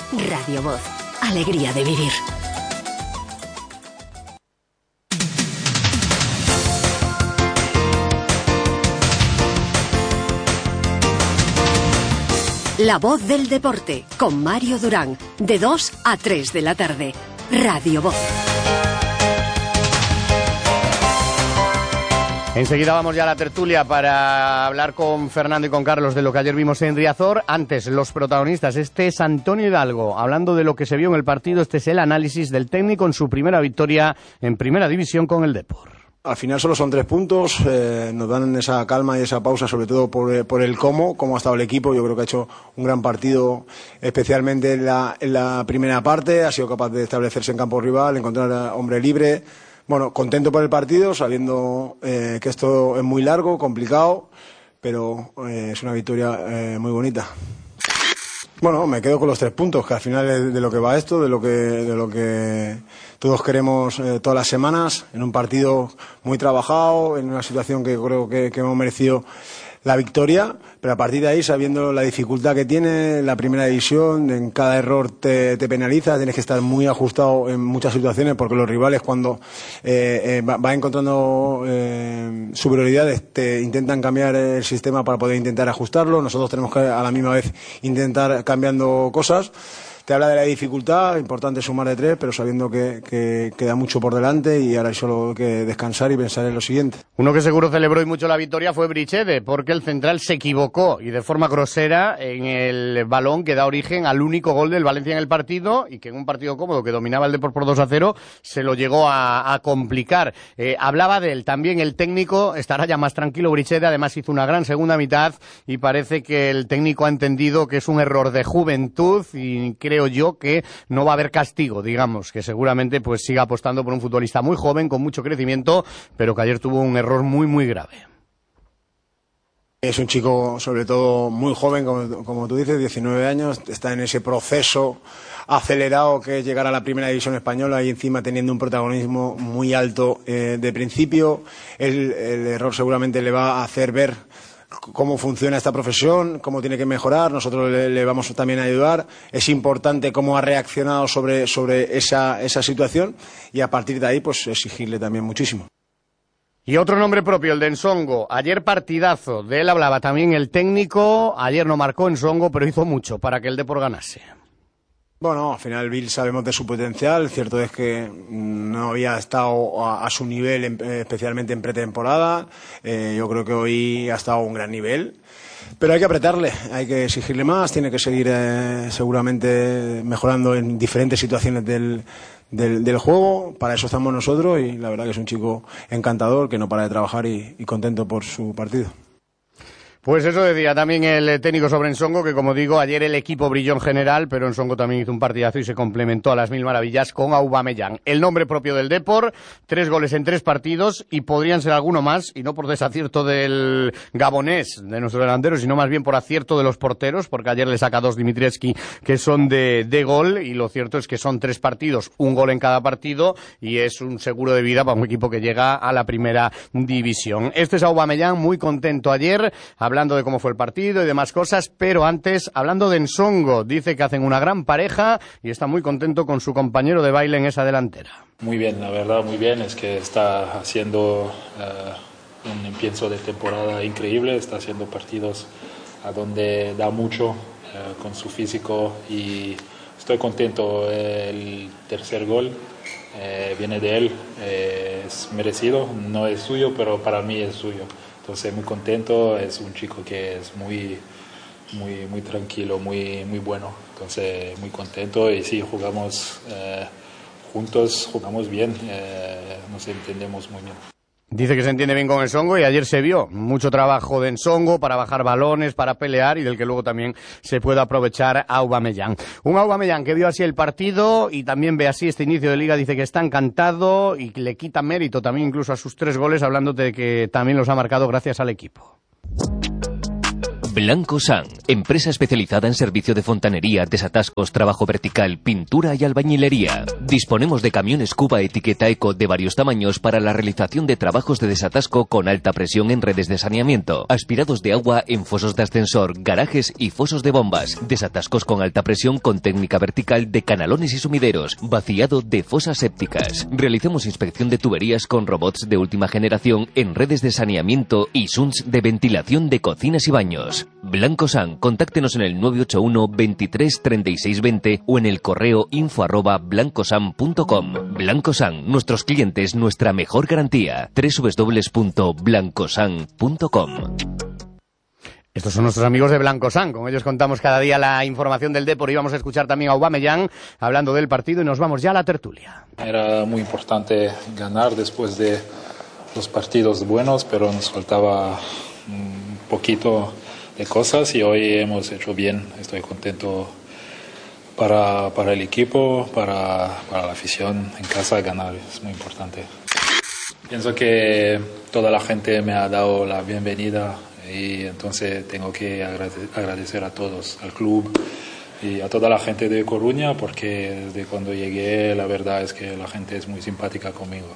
Radio Voz. Alegría de vivir. La Voz del Deporte, con Mario Durán, de 2 a 3 de la tarde. Radio Voz. Enseguida vamos ya a la tertulia para hablar con Fernando y con Carlos de lo que ayer vimos en Riazor. Antes, los protagonistas. Este es Antonio Hidalgo, hablando de lo que se vio en el partido. Este es el análisis del técnico en su primera victoria en Primera División con el Depor. Al final solo son 3 puntos, nos dan esa calma y esa pausa, sobre todo por el cómo ha estado el equipo. Yo creo que ha hecho un gran partido, especialmente en la primera parte. Ha sido capaz de establecerse en campo rival, encontrar a hombre libre. Bueno, contento por el partido, sabiendo que esto es muy largo, complicado, pero es una victoria muy bonita. Bueno, me quedo con los 3 puntos, que al final es de lo que va esto, de lo que todos queremos todas las semanas, en un partido muy trabajado, en una situación que creo que hemos merecido la victoria, pero a partir de ahí, sabiendo la dificultad que tiene la Primera División, en cada error te penaliza, tienes que estar muy ajustado en muchas situaciones, porque los rivales, cuando va encontrando superioridades, te intentan cambiar el sistema para poder intentar ajustarlo. Nosotros tenemos que a la misma vez intentar cambiando cosas. Te habla de la dificultad, importante sumar de 3, pero sabiendo que queda mucho por delante y ahora hay solo que descansar y pensar en lo siguiente. Uno que seguro celebró y mucho la victoria fue Brichede, porque el central se equivocó y de forma grosera en el balón que da origen al único gol del Valencia en el partido, y que en un partido cómodo que dominaba el Depor por 2-0 se lo llegó a complicar. Hablaba de él también el técnico, estará ya más tranquilo Brichede, además hizo una gran segunda mitad y parece que el técnico ha entendido que es un error de juventud y creo yo que no va a haber castigo, digamos, que seguramente pues siga apostando por un futbolista muy joven, con mucho crecimiento, pero que ayer tuvo un error muy, muy grave. Es un chico, sobre todo, muy joven, como tú dices, 19 años, está en ese proceso acelerado que es llegar a la Primera División española y encima teniendo un protagonismo muy alto de principio. El error seguramente le va a hacer ver cómo funciona esta profesión, cómo tiene que mejorar. Nosotros le vamos también a ayudar. Es importante cómo ha reaccionado sobre esa situación y a partir de ahí pues exigirle también muchísimo. Y otro nombre propio, el de Ensongo. Ayer partidazo, de él hablaba también el técnico. Ayer no marcó Ensongo, pero hizo mucho para que el Depor ganase. Bueno, al final Bill sabemos de su potencial. Cierto es que no había estado a su nivel, especialmente en pretemporada. Yo creo que hoy ha estado a un gran nivel. Pero hay que apretarle, hay que exigirle más, tiene que seguir seguramente mejorando en diferentes situaciones del juego. Para eso estamos nosotros y la verdad que es un chico encantador que no para de trabajar y contento por su partido. Pues eso decía también el técnico sobre Ensongo, que como digo, ayer el equipo brilló en general, pero Ensongo también hizo un partidazo y se complementó a las mil maravillas con Aubameyang. El nombre propio del Depor, 3 goles en 3 partidos y podrían ser alguno más, y no por desacierto del gabonés, de nuestro delantero, sino más bien por acierto de los porteros, porque ayer le saca 2 Dimitrievski que son de gol, y lo cierto es que son 3 partidos, 1 gol en cada partido, y es un seguro de vida para un equipo que llega a la Primera División. Este es Aubameyang, muy contento ayer, hablando de cómo fue el partido y demás cosas, pero antes, hablando de Ensongo, dice que hacen una gran pareja y está muy contento con su compañero de baile en esa delantera. Muy bien, la verdad, muy bien. Es que está haciendo un empiezo de temporada increíble, está haciendo partidos a donde da mucho con su físico y estoy contento. El tercer gol viene de él, es merecido, no es suyo, pero para mí es suyo. Entonces muy contento, es un chico que es muy tranquilo, muy bueno. Entonces muy contento y sí, jugamos juntos, jugamos bien, nos entendemos muy bien. Dice que se entiende bien con Ensongo y ayer se vio mucho trabajo de Ensongo para bajar balones, para pelear y del que luego también se puede aprovechar Aubameyang. Un Aubameyang que vio así el partido y también ve así este inicio de liga, dice que está encantado y le quita mérito también incluso a sus 3 goles, hablándote de que también los ha marcado gracias al equipo. Blanco San, empresa especializada en servicio de fontanería, desatascos, trabajo vertical, pintura y albañilería. Disponemos de camiones Cuba etiqueta Eco de varios tamaños para la realización de trabajos de desatasco con alta presión en redes de saneamiento, aspirados de agua en fosos de ascensor, garajes y fosos de bombas, desatascos con alta presión con técnica vertical de canalones y sumideros, vaciado de fosas sépticas. Realizamos inspección de tuberías con robots de última generación en redes de saneamiento y SUNS de ventilación de cocinas y baños. Blanco San, contáctenos en el 981 23 36 20 o en el correo info@blancosan.com. Blanco San, nuestros clientes, nuestra mejor garantía. www.blancosan.com. Estos son nuestros amigos de Blanco San, con ellos contamos cada día la información del Depor y vamos a escuchar también a Aubameyang hablando del partido y nos vamos ya a la tertulia. Era muy importante ganar después de los partidos buenos, pero nos faltaba un poquito de cosas y hoy hemos hecho bien. Estoy contento para el equipo, para la afición en casa. Ganar es muy importante. Pienso que toda la gente me ha dado la bienvenida y entonces tengo que agradecer a todos, al club y a toda la gente de Coruña, porque desde cuando llegué la verdad es que la gente es muy simpática conmigo.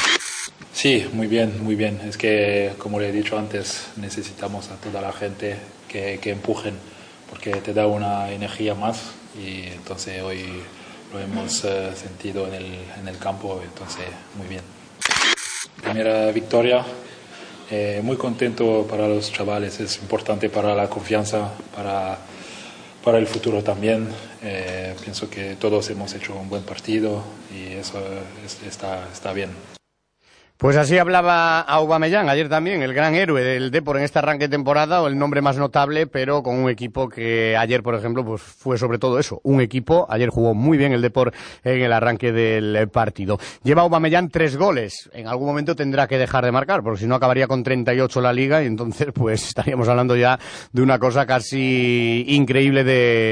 Sí, muy bien, muy bien. Es que, como le he dicho antes, necesitamos a toda la gente que empujen, porque te da una energía más y entonces hoy lo hemos sentido en el campo, entonces muy bien. Primera victoria, muy contento para los chavales, es importante para la confianza, para el futuro también. Pienso que todos hemos hecho un buen partido y eso está bien. Pues así hablaba Aubameyang ayer también, el gran héroe del Depor en este arranque de temporada, o el nombre más notable, pero con un equipo que ayer, por ejemplo, pues fue sobre todo eso, un equipo. Ayer jugó muy bien el Depor en el arranque del partido. Lleva Aubameyang 3 goles. En algún momento tendrá que dejar de marcar, porque si no acabaría con 38 la Liga y entonces pues estaríamos hablando ya de una cosa casi increíble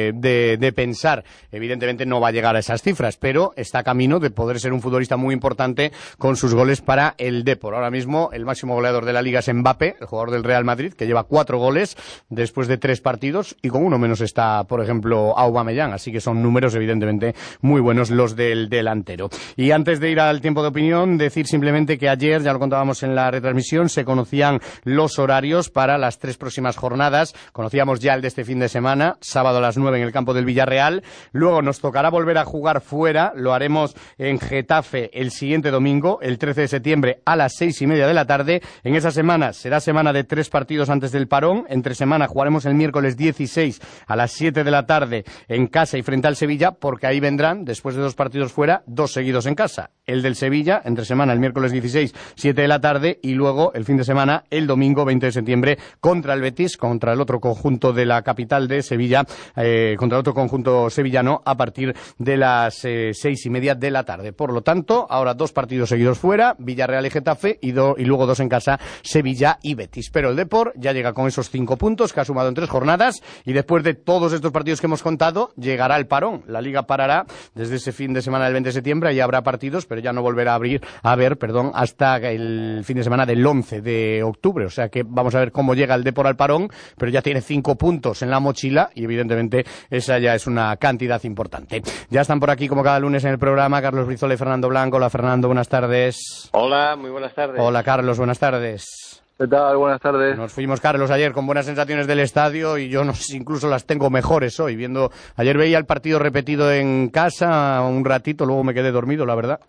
de pensar. Evidentemente no va a llegar a esas cifras, pero está camino de poder ser un futbolista muy importante con sus goles para el Depor. Ahora mismo el máximo goleador de la Liga es Mbappé, el jugador del Real Madrid, que lleva 4 goles después de 3 partidos y con uno menos está, por ejemplo, Aubameyang, así que son números evidentemente muy buenos los del delantero. Y antes de ir al tiempo de opinión, decir simplemente que ayer, ya lo contábamos en la retransmisión, se conocían los horarios para las 3 próximas jornadas. Conocíamos ya el de este fin de semana, sábado a las 9 en el campo del Villarreal. Luego nos tocará volver a jugar fuera, lo haremos en Getafe el siguiente domingo, el 13 de septiembre a las 6:30 de la tarde. En esa semana será semana de 3 partidos antes del parón. Entre semana jugaremos el miércoles 16 a las 7 de la tarde en casa y frente al Sevilla, porque ahí vendrán, después de 2 partidos fuera, 2 seguidos en casa. El del Sevilla, entre semana el miércoles 16, 7 de la tarde, y luego el fin de semana, el domingo 20 de septiembre, contra el Betis, contra el otro conjunto de la capital de Sevilla, contra el otro conjunto sevillano, a partir de las 6:30 de la tarde. Por lo tanto, ahora 2 partidos seguidos fuera, Villarreal y Getafe, y luego 2 en casa, Sevilla y Betis. Pero el Depor ya llega con esos 5 puntos que ha sumado en 3 jornadas, y después de todos estos partidos que hemos contado, llegará el parón. La Liga parará desde ese fin de semana del 20 de septiembre, y habrá partidos, pero ya no volverá a ver, hasta el fin de semana del 11 de octubre. O sea que vamos a ver cómo llega el Depor al parón, pero ya tiene 5 puntos en la mochila, y evidentemente esa ya es una cantidad importante. Ya están por aquí, como cada lunes en el programa, Carlos Brizola y Fernando Blanco. Hola, Fernando, buenas tardes. Hola, muy buenas tardes. Hola, Carlos, buenas tardes. ¿Qué tal? Buenas tardes. Nos fuimos, Carlos, ayer con buenas sensaciones del estadio, y yo no sé si incluso las tengo mejores hoy. Ayer veía el partido repetido en casa un ratito, luego me quedé dormido, la verdad.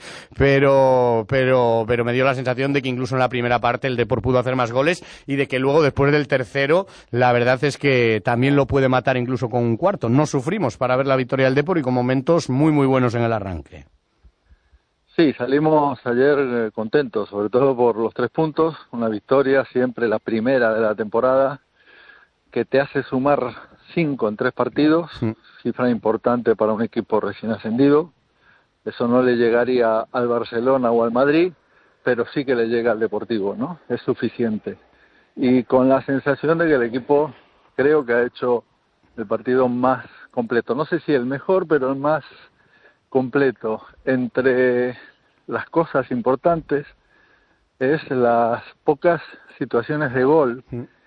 pero me dio la sensación de que incluso en la primera parte el Depor pudo hacer más goles, y de que luego, después del tercero, la verdad es que también lo puede matar incluso con un cuarto. No sufrimos para ver la victoria del Depor, y con momentos muy muy buenos en el arranque. Sí, salimos ayer contentos, sobre todo por los 3 puntos, una victoria, siempre la primera de la temporada, que te hace sumar 5 en 3 partidos, cifra importante para un equipo recién ascendido. Eso no le llegaría al Barcelona o al Madrid, pero sí que le llega al Deportivo, ¿no? Es suficiente. Y con la sensación de que el equipo creo que ha hecho el partido más completo, no sé si el mejor, pero el más completo. Entre las cosas importantes es las pocas situaciones de gol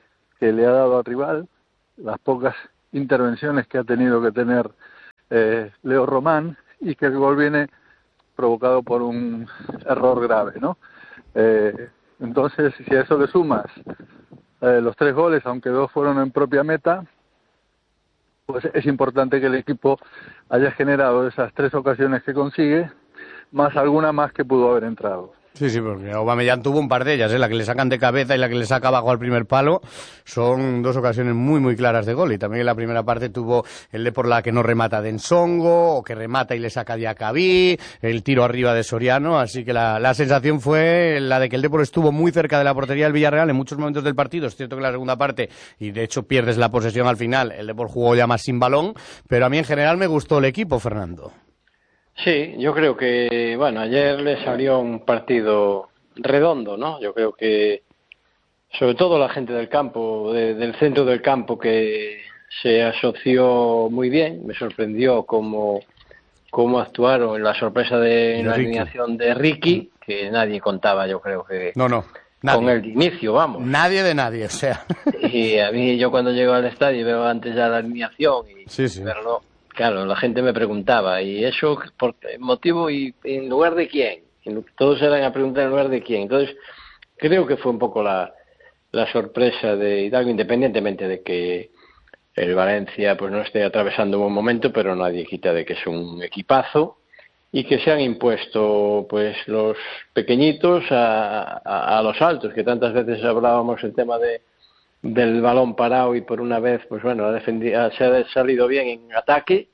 que le ha dado al rival, las pocas intervenciones que ha tenido que tener Leo Román, y que el gol viene provocado por un error grave, ¿no? Entonces, si a eso le sumas los 3 goles, aunque 2 fueron en propia meta, pues es importante que el equipo haya generado esas 3 ocasiones que consigue, más alguna más que pudo haber entrado. Sí, porque Aubameyang tuvo un par de ellas, la que le sacan de cabeza y la que le saca abajo al primer palo. Son 2 ocasiones muy, muy claras de gol. Y también en la primera parte tuvo el de por la que no remata de Ensongo, o que remata y le saca de Acabí, el tiro arriba de Soriano. Así que la sensación fue la de que el Depor estuvo muy cerca de la portería del Villarreal en muchos momentos del partido. Es cierto que en la segunda parte, y de hecho pierdes la posesión al final, el Depor jugó ya más sin balón. Pero a mí en general me gustó el equipo, Fernando. Sí, yo creo que, bueno, ayer le salió un partido redondo, ¿no? Yo creo que, sobre todo la gente del campo, del centro del campo, que se asoció muy bien. Me sorprendió cómo actuaron en la sorpresa de la alineación de Ricky, que nadie contaba, yo creo que... No, nadie. Con el inicio, vamos. Nadie de nadie, o sea. Y a mí, yo cuando llego al estadio y veo antes ya la alineación y sí. verlo... Claro, la gente me preguntaba, ¿y eso por motivo y en lugar de quién? Todos eran a preguntar en lugar de quién. Entonces, creo que fue un poco la sorpresa de Hidalgo, independientemente de que el Valencia pues no esté atravesando un buen momento, pero nadie quita de que es un equipazo y que se han impuesto pues los pequeñitos a los altos, que tantas veces hablábamos el tema del balón parado, y por una vez pues bueno se ha salido bien en ataque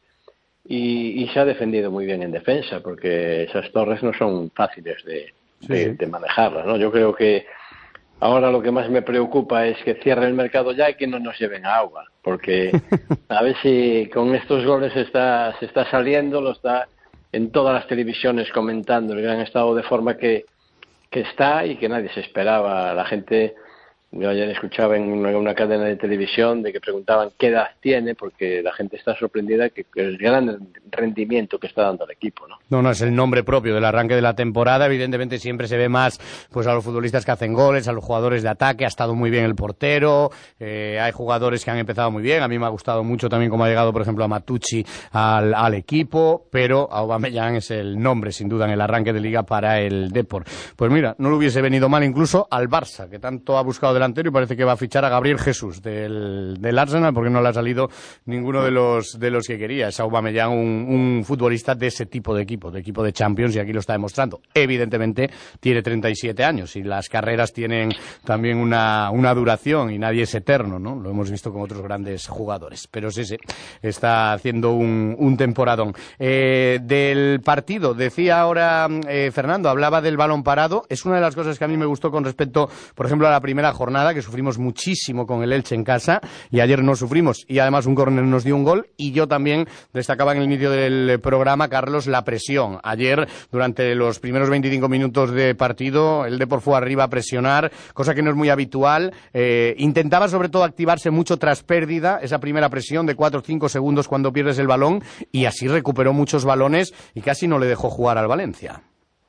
y se ha defendido muy bien en defensa, porque esas torres no son fáciles de manejarlas, ¿no? Yo creo que ahora lo que más me preocupa es que cierre el mercado ya y que no nos lleven agua, porque a ver si con estos goles se está saliendo, lo está en todas las televisiones comentando el gran estado de forma que está y que nadie se esperaba. La gente... Yo ayer escuchaba en una cadena de televisión de que preguntaban qué edad tiene, porque la gente está sorprendida que el gran rendimiento que está dando el equipo, ¿no? No, es el nombre propio del arranque de la temporada. Evidentemente siempre se ve más pues a los futbolistas que hacen goles, a los jugadores de ataque. Ha estado muy bien el portero, hay jugadores que han empezado muy bien. A mí me ha gustado mucho también cómo ha llegado, por ejemplo, a Matucci al equipo, pero Aubameyang es el nombre, sin duda, en el arranque de Liga para el Depor. Pues mira, no le hubiese venido mal incluso al Barça, que tanto ha buscado delantero, y parece que va a fichar a Gabriel Jesús del Arsenal, porque no le ha salido ninguno de los que quería. Es Aubameyang un futbolista de ese tipo de equipo de Champions, y aquí lo está demostrando. Evidentemente tiene 37 años y las carreras tienen también una duración y nadie es eterno, ¿no? Lo hemos visto con otros grandes jugadores, pero sí, está haciendo un temporadón. Del partido, decía ahora Fernando, hablaba del balón parado. Es una de las cosas que a mí me gustó con respecto, por ejemplo, a la primera jornada, que sufrimos muchísimo con el Elche en casa, y ayer no sufrimos, y además un córner nos dio un gol. Y yo también destacaba en el inicio del programa, Carlos, la presión. Ayer, durante los primeros 25 minutos de partido, el Depor fue arriba a presionar, cosa que no es muy habitual. Intentaba sobre todo activarse mucho tras pérdida, esa primera presión de 4 o 5 segundos cuando pierdes el balón, y así recuperó muchos balones y casi no le dejó jugar al Valencia.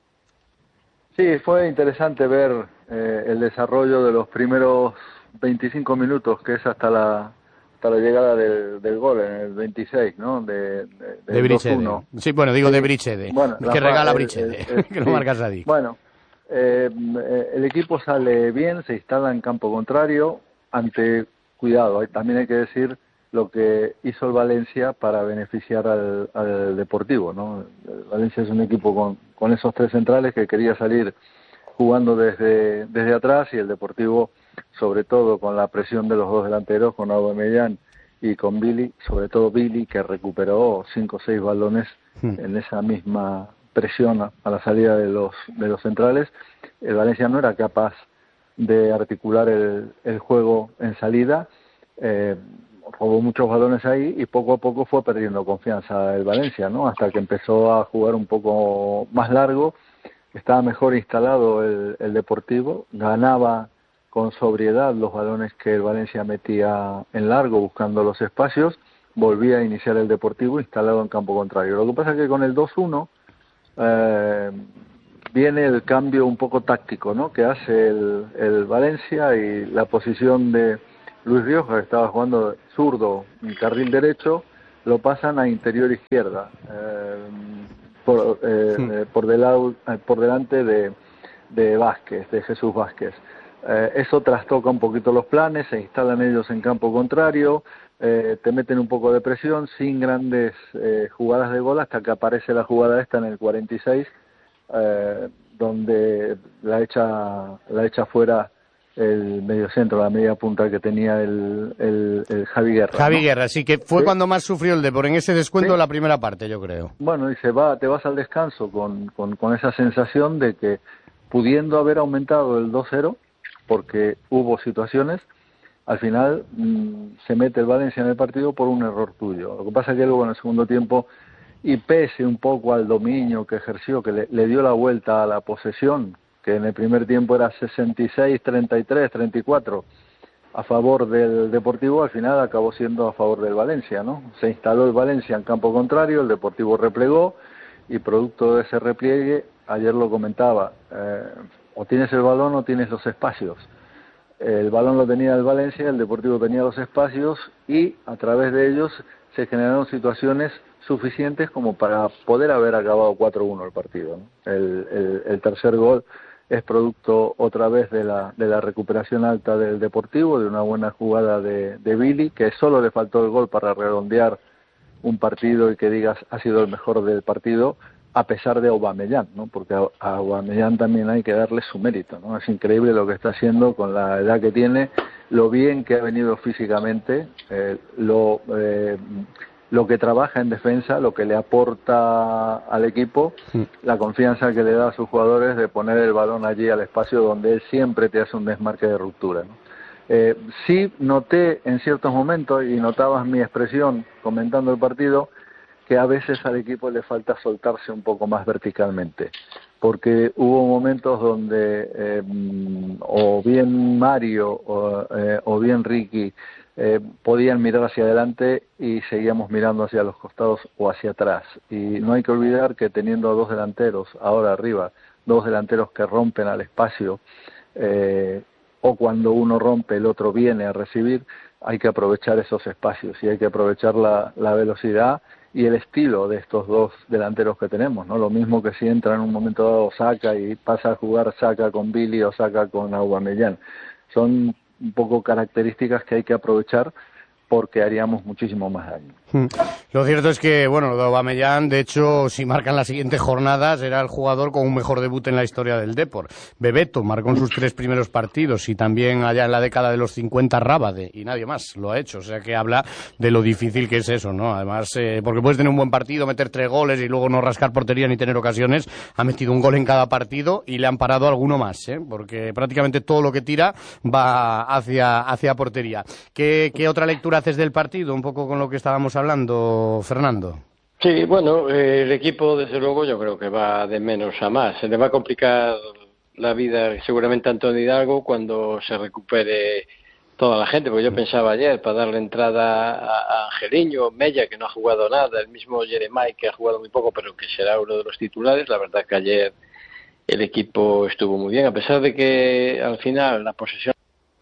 Sí, fue interesante ver el desarrollo de los primeros 25 minutos, que es hasta la llegada del gol en el 26, ¿no? De Brichede. Sí, bueno, digo de Brichede, bueno, que regala Brichede, que lo marca Sadik. Bueno, el equipo sale bien, se instala en campo contrario, ante, cuidado, también hay que decir lo que hizo el Valencia para beneficiar al Deportivo, ¿no? El Valencia es un equipo con esos 3 centrales que quería salir jugando desde atrás, y el Deportivo, sobre todo con la presión de los 2 delanteros, con Aubameyang y con Billy, sobre todo Billy, que recuperó 5 o 6 balones en esa misma presión a la salida de los centrales. El Valencia no era capaz de articular el juego en salida, robó muchos balones ahí, y poco a poco fue perdiendo confianza el Valencia, ¿no? Hasta que empezó a jugar un poco más largo, estaba mejor instalado el Deportivo, ganaba con sobriedad los balones que el Valencia metía en largo buscando los espacios, volvía a iniciar el Deportivo instalado en campo contrario. Lo que pasa es que con el 2-1 viene el cambio un poco táctico, ¿no?, que hace el Valencia, y la posición de Luis Rioja, que estaba jugando zurdo en carril derecho, lo pasan a interior izquierda, por delante de Vázquez, de Jesús Vázquez. Eso trastoca un poquito los planes, se instalan ellos en campo contrario, te meten un poco de presión sin grandes jugadas de gol, hasta que aparece la jugada esta en el 46, donde la echa fuera el mediocentro, la media punta que tenía el Javi Guerra. Javi Guerra, sí, que fue cuando más sufrió el Depor en ese descuento de la primera parte, yo creo. Bueno, y te vas al descanso con esa sensación de que, pudiendo haber aumentado el 2-0, porque hubo situaciones, al final se mete el Valencia en el partido por un error tuyo. Lo que pasa es que luego en el segundo tiempo, y pese un poco al dominio que ejerció, que le dio la vuelta a la posesión, que en el primer tiempo era 66, 33, 34 a favor del Deportivo, al final acabó siendo a favor del Valencia, ¿no? Se instaló el Valencia en campo contrario, el Deportivo replegó, y producto de ese repliegue, ayer lo comentaba, o tienes el balón o tienes los espacios. El balón lo tenía el Valencia, el Deportivo tenía los espacios, y a través de ellos se generaron situaciones suficientes como para poder haber acabado 4-1 el partido, ¿no? El tercer gol es producto otra vez de la recuperación alta del Deportivo, de una buena jugada de Billy, que solo le faltó el gol para redondear un partido y que digas ha sido el mejor del partido, a pesar de Aubameyang, ¿no? Porque a Aubameyang también hay que darle su mérito, ¿no? Es increíble lo que está haciendo con la edad que tiene, lo bien que ha venido físicamente, lo que trabaja en defensa, lo que le aporta al equipo, la confianza que le da a sus jugadores de poner el balón allí al espacio donde él siempre te hace un desmarque de ruptura, ¿no? Sí noté en ciertos momentos, y notabas mi expresión comentando el partido, que a veces al equipo le falta soltarse un poco más verticalmente, porque hubo momentos donde o bien Mario o bien Ricky podían mirar hacia adelante y seguíamos mirando hacia los costados o hacia atrás. Y no hay que olvidar que teniendo a dos delanteros ahora arriba, dos delanteros que rompen al espacio, o cuando uno rompe el otro viene a recibir, hay que aprovechar esos espacios y hay que aprovechar la velocidad y el estilo de estos dos delanteros que tenemos, ¿no? Lo mismo que si entra en un momento dado Saka y pasa a jugar Saka con Billy o Saka con Aubameyang. Son un poco características que hay que aprovechar, porque haríamos muchísimo más daño. Lo cierto es que, bueno, lo de Aubameyang, de hecho, si marcan las siguientes jornadas, era el jugador con un mejor debut en la historia del Depor. Bebeto marcó en sus 3 primeros partidos, y también allá en la década de los 50 Rábade, y nadie más lo ha hecho. O sea que habla de lo difícil que es eso, ¿no? Además, porque puedes tener un buen partido, meter 3 goles y luego no rascar portería ni tener ocasiones. Ha metido un gol en cada partido y le han parado alguno más, porque prácticamente todo lo que tira va hacia portería. ¿Qué otra lectura haces del partido? Un poco con lo que estábamos hablando, Fernando. Sí, bueno, el equipo desde luego yo creo que va de menos a más. Se le va a complicar la vida seguramente a Antonio Hidalgo cuando se recupere toda la gente, porque yo pensaba ayer para darle entrada a Angeliño, Mella, que no ha jugado nada, el mismo Jeremai, que ha jugado muy poco pero que será uno de los titulares. La verdad que ayer el equipo estuvo muy bien, a pesar de que al final la posesión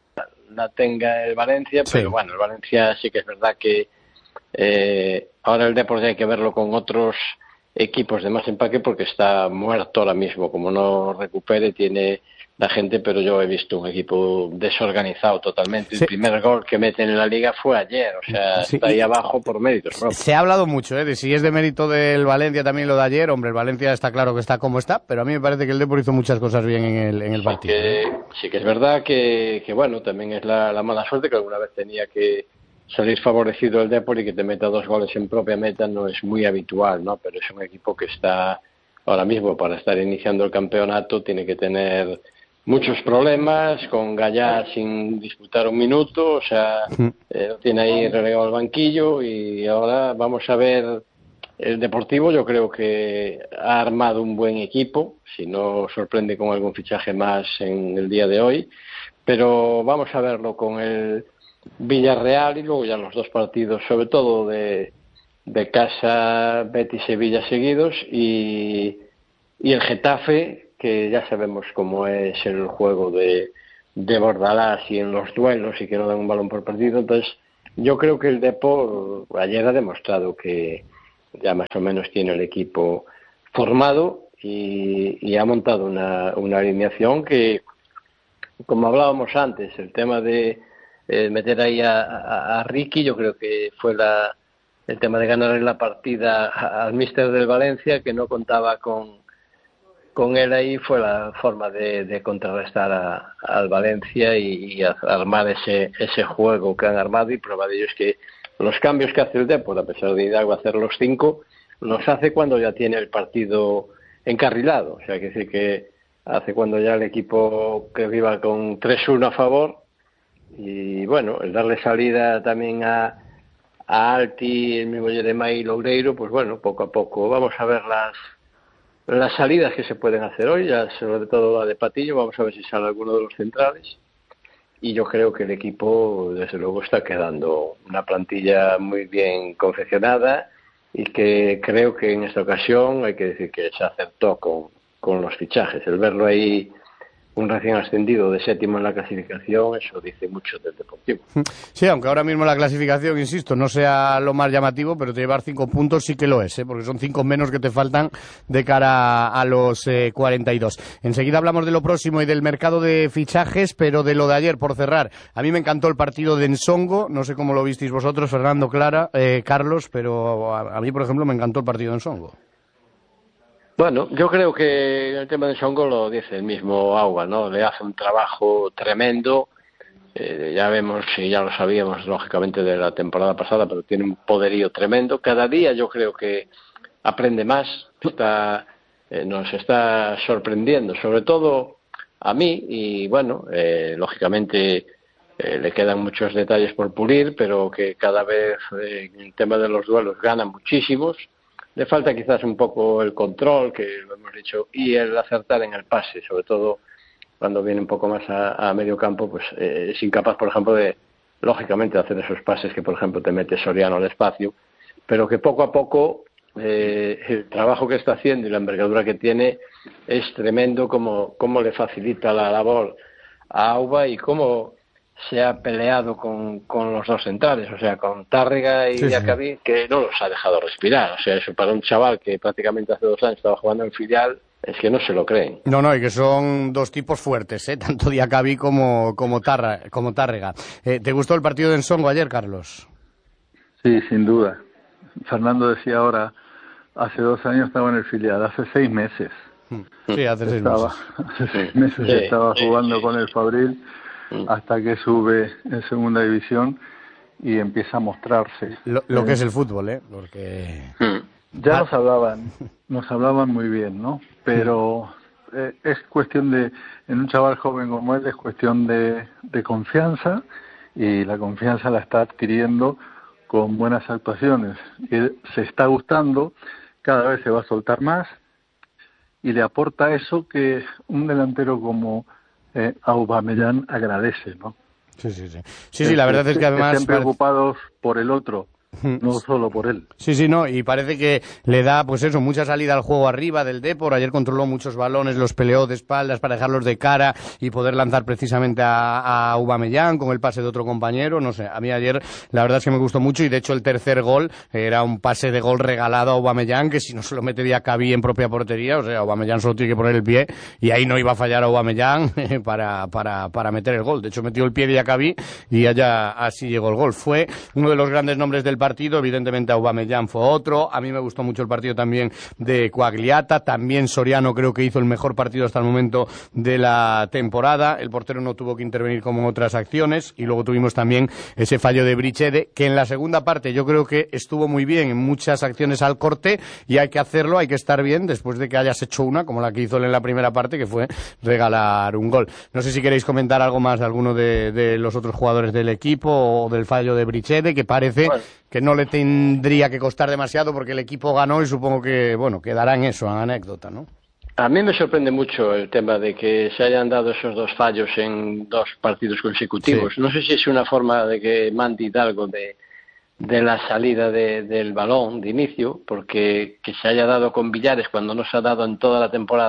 la tenga el Valencia, pero bueno, el Valencia sí que es verdad que ahora el Deportivo hay que verlo con otros equipos de más empaque, porque está muerto ahora mismo. Como no recupere, tiene la gente, pero yo he visto un equipo desorganizado totalmente. El primer gol que meten en la Liga fue ayer, o sea, está ahí abajo por méritos propios. Se ha hablado mucho, de si es de mérito del Valencia también lo de ayer. Hombre, el Valencia está claro que está como está, pero a mí me parece que el Deportivo hizo muchas cosas bien en el partido. Sí que es verdad que bueno, también es la mala suerte que alguna vez tenía que salir favorecido el Depor, y que te meta 2 goles en propia meta no es muy habitual, ¿no? Pero es un equipo que está ahora mismo, para estar iniciando el campeonato, tiene que tener muchos problemas, con Gallá sin disputar un minuto, o sea, lo tiene ahí relegado al banquillo, y ahora vamos a ver. El Deportivo yo creo que ha armado un buen equipo, si no sorprende con algún fichaje más en el día de hoy, pero vamos a verlo con el Villarreal y luego ya los 2 partidos, sobre todo de casa, Betis y Sevilla seguidos, y el Getafe, que ya sabemos cómo es el juego de Bordalás y en los duelos y que no dan un balón por partido. Entonces yo creo que el Depor ayer ha demostrado que ya más o menos tiene el equipo formado y ha montado una alineación que, como hablábamos antes, el tema de meter ahí a Ricky, yo creo que fue el tema de ganar la partida al míster del Valencia, que no contaba con él ahí, fue la forma de contrarrestar al Valencia y armar ese juego que han armado, y prueba de ello es que los cambios que hace el Depor, a pesar de Hidalgo hacer los 5, los hace cuando ya tiene el partido encarrilado, o sea, que decir que hace cuando ya el equipo que iba con 3-1 a favor. Y bueno, el darle salida también a Alti, el mismo Jeremai y Loureiro, pues bueno, poco a poco vamos a ver las salidas que se pueden hacer hoy, ya sobre todo la de Patiño, vamos a ver si sale alguno de los centrales. Y yo creo que el equipo, desde luego, está quedando una plantilla muy bien confeccionada, y que creo que en esta ocasión hay que decir que se acertó con los fichajes. El verlo ahí, un recién ascendido de 7º en la clasificación, eso dice mucho del Deportivo. Sí, aunque ahora mismo la clasificación, insisto, no sea lo más llamativo, pero te llevar 5 puntos sí que lo es, porque son 5 menos que te faltan de cara a los 42. Enseguida hablamos de lo próximo y del mercado de fichajes, pero de lo de ayer, por cerrar. A mí me encantó el partido de Ensongo, no sé cómo lo visteis vosotros, Fernando, Carlos, pero a mí, por ejemplo, me encantó el partido de Ensongo. Bueno, yo creo que el tema de Songo lo dice el mismo Auba, ¿no? Le hace un trabajo tremendo. Ya vemos, y ya lo sabíamos lógicamente de la temporada pasada, pero tiene un poderío tremendo. Cada día yo creo que aprende más, nos está sorprendiendo, sobre todo a mí, y bueno, lógicamente le quedan muchos detalles por pulir, pero que cada vez en el tema de los duelos gana muchísimos. Le falta quizás un poco el control, que lo hemos dicho, y el acertar en el pase, sobre todo cuando viene un poco más a medio campo, pues es incapaz, por ejemplo, lógicamente, de hacer esos pases que, por ejemplo, te mete Soriano al espacio, pero que poco a poco el trabajo que está haciendo y la envergadura que tiene es tremendo, cómo le facilita la labor a Auba y cómo se ha peleado con los dos centrales, o sea, con Tárrega y Diacabí, que no los ha dejado respirar. O sea, eso para un chaval que prácticamente hace 2 años estaba jugando en filial, es que no se lo creen. No, y que son dos tipos fuertes, tanto Diacabí como Tárrega. ¿Te gustó el partido de Ensongo ayer, Carlos? Sí, sin duda. Fernando decía ahora, hace 2 años estaba en el filial, hace 6 meses. Sí, hace 6 meses. Hace 6 meses estaba jugando con el Fabril, hasta que sube en segunda división y empieza a mostrarse lo que es el fútbol, porque ya nos hablaban muy bien, ¿no? Pero es cuestión en un chaval joven como él, es cuestión de confianza, y la confianza la está adquiriendo con buenas actuaciones. Él se está gustando, cada vez se va a soltar más, y le aporta eso que un delantero como Aubameyang agradece, ¿no? Sí, la verdad es que además estén preocupados por el otro, no solo por él. Sí, no, y parece que le da, pues eso, mucha salida al juego arriba del Depor. Ayer controló muchos balones, los peleó de espaldas para dejarlos de cara y poder lanzar precisamente a Aubameyang con el pase de otro compañero. No sé, a mí ayer la verdad es que me gustó mucho, y de hecho el tercer gol era un pase de gol regalado a Aubameyang, que si no se lo mete Diacabí en propia portería, o sea, Aubameyang solo tiene que poner el pie y ahí no iba a fallar Aubameyang para meter el gol. De hecho metió el pie Diacabí y allá así llegó el gol. Fue uno de los grandes nombres del partido, evidentemente Aubameyang fue otro. A mí me gustó mucho el partido también de Quagliata, también Soriano creo que hizo el mejor partido hasta el momento de la temporada. El portero no tuvo que intervenir como en otras acciones, y luego tuvimos también ese fallo de Brichede, que en la segunda parte yo creo que estuvo muy bien en muchas acciones al corte, y hay que hacerlo, hay que estar bien después de que hayas hecho una como la que hizo él en la primera parte, que fue regalar un gol. No sé si queréis comentar algo más de alguno de los otros jugadores del equipo, o del fallo de Brichede, que parece que no le tendría que costar demasiado porque el equipo ganó, y supongo que, bueno, quedará en eso, en anécdota, ¿no? A mí me sorprende mucho el tema de que se hayan dado esos 2 fallos en 2 partidos consecutivos. Sí. No sé si es una forma de que mande Hidalgo de la salida del balón de inicio, porque que se haya dado con Villares cuando no se ha dado en toda la temporada,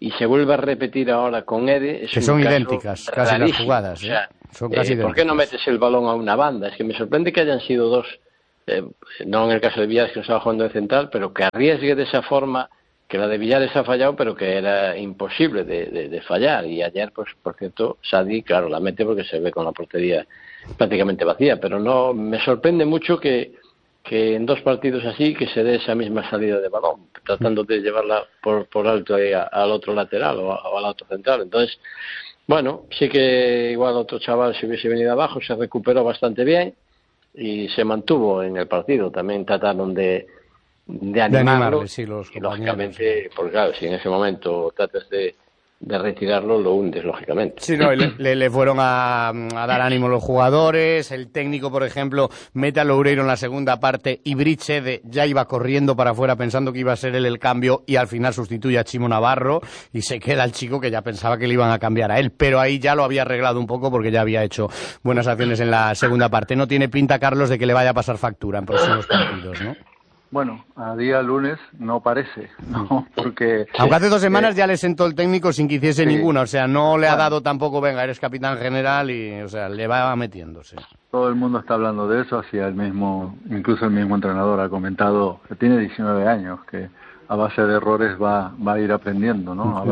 y se vuelve a repetir ahora con Ede. Que son idénticas, casi las jugadas. O sea, son casi idénticas. ¿Por qué no metes el balón a una banda? Es que me sorprende que hayan sido dos, no en el caso de Villares, que no estaba jugando de central, pero que arriesgue de esa forma, que la de Villares ha fallado, pero que era imposible de fallar. Y ayer, pues por cierto, Sadi, claro, la mete porque se ve con la portería prácticamente vacía, pero no, me sorprende mucho que en dos partidos así que se dé esa misma salida de balón, tratando de llevarla por alto ahí al otro lateral o al otro central. Entonces, bueno, sí que igual otro chaval si hubiese venido abajo se recuperó bastante bien y se mantuvo en el partido. También trataron de animarlo, sí, los y lógicamente, porque claro, si en ese momento tratas de retirarlo, lo hundes, lógicamente. Sí, no, le fueron a dar ánimo los jugadores. El técnico, por ejemplo, mete a Loureiro en la segunda parte y Brichede ya iba corriendo para afuera pensando que iba a ser él el cambio y al final sustituye a Chimo Navarro y se queda el chico que ya pensaba que le iban a cambiar a él, pero ahí ya lo había arreglado un poco porque ya había hecho buenas acciones en la segunda parte. No tiene pinta, Carlos, de que le vaya a pasar factura en próximos partidos, ¿no? Bueno, a día lunes no parece, ¿no? Porque... Aunque hace 2 semanas ya le sentó el técnico sin que hiciese sí, ninguna, o sea, no le ha dado tampoco, venga, eres capitán general y, o sea, le va metiéndose. Todo el mundo está hablando de eso, incluso el mismo entrenador ha comentado que tiene 19 años, que a base de errores va a ir aprendiendo, ¿no?